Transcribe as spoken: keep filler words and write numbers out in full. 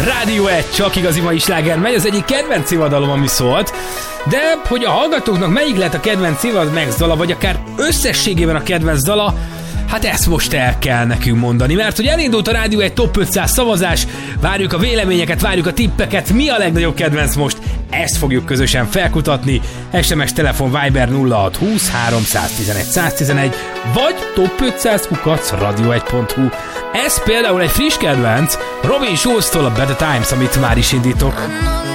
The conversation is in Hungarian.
Rádió egy, csak igazi mai sláger megy, az egyik kedvenc évadalom, ami szólt, de hogy a hallgatóknak melyik lehet a kedvenc évad megzdala, vagy akár összességében a kedvenc dala, hát ezt most el kell nekünk mondani, mert hogy elindult a Rádió egy top ötszáz szavazás, várjuk a véleményeket, várjuk a tippeket, mi a legnagyobb kedvenc most, ezt fogjuk közösen felkutatni, es em es, telefon, Viber nulla hat húsz három tizenegy száz tizenegy, vagy top ötszáz kukac radio egy pont hu. Ez például egy friss kedvenc, Robin Schulz-tól a Better Times, amit már is indítok.